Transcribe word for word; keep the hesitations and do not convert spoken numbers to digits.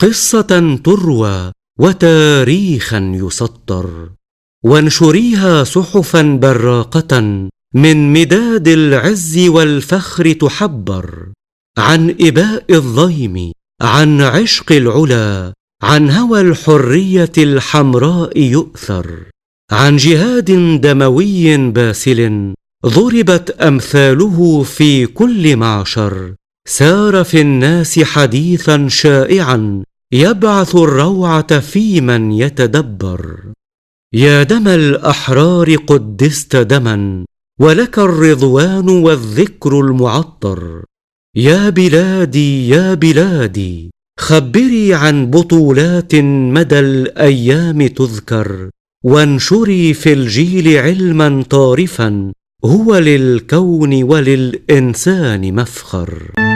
قصة تروى وتاريخا يسطر، وانشريها صحفا براقة من مداد العز والفخر تحبر، عن إباء الضيم، عن عشق العلا، عن هوى الحرية الحمراء يؤثر، عن جهاد دموي باسل ضربت أمثاله في كل معشر، سار في الناس حديثا شائعا يبعث الروعة في من يتدبر. يا دم الأحرار قدست دما، ولك الرضوان والذكر المعطر. يا بلادي يا بلادي، خبري عن بطولات مدى الأيام تذكر، وانشري في الجيل علما طارفا هو للكون وللإنسان مفخر.